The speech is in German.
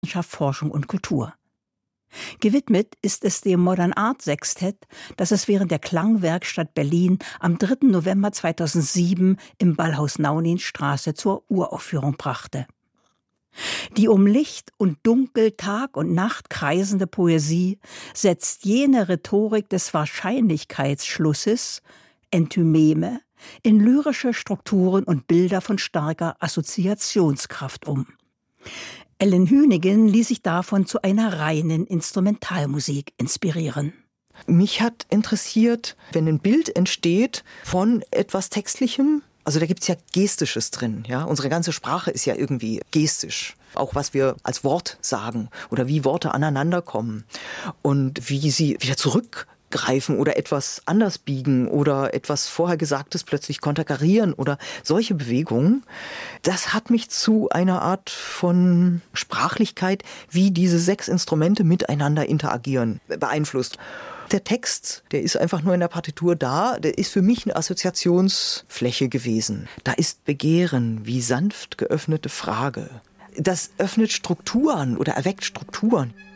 Forschung und Kultur. Gewidmet ist es dem Modern Art Sextett, das es während der Klangwerkstatt Berlin am 3. November 2007 im Ballhaus Nauninstraße zur Uraufführung brachte. Die um Licht und Dunkel, Tag und Nacht kreisende Poesie setzt jene Rhetorik des Wahrscheinlichkeitsschlusses, Enthymeme, in lyrische Strukturen und Bilder von starker Assoziationskraft um. Ellen Hünigen ließ sich davon zu einer reinen Instrumentalmusik inspirieren. Mich hat interessiert, wenn ein Bild entsteht von etwas Textlichem, also da gibt es ja Gestisches drin. Ja? Unsere ganze Sprache ist ja irgendwie gestisch. Auch was wir als Wort sagen oder wie Worte aneinander kommen und wie sie wieder zurückgreifen oder etwas anders biegen oder etwas vorher Gesagtes plötzlich konterkarieren oder solche Bewegungen. Das hat mich zu einer Art von Sprachlichkeit, wie diese 6 Instrumente miteinander interagieren, beeinflusst. Der Text, der ist einfach nur in der Partitur da, der ist für mich eine Assoziationsfläche gewesen. Da ist Begehren wie sanft geöffnete Frage. Das öffnet Strukturen oder erweckt Strukturen.